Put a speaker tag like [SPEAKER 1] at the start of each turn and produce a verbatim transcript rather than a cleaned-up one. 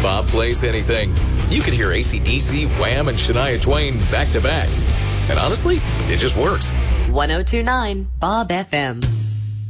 [SPEAKER 1] Bob plays anything. You could hear A C D C, Wham, and Shania Twain back to back. And honestly, it just works.
[SPEAKER 2] ten twenty-nine Bob F M.